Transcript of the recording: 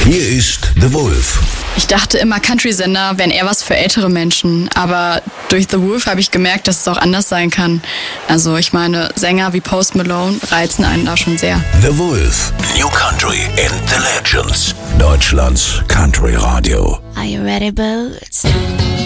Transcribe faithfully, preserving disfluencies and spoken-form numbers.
Hier ist The Wolf. Ich dachte immer, Country-Sender wären eher was für ältere Menschen, aber durch The Wolf habe ich gemerkt, dass es auch anders sein kann. Also ich meine, Sänger wie Post Malone reizen einen da schon sehr. The Wolf, New Country and the Legends. Deutschlands Country Radio. Are you ready, Boots?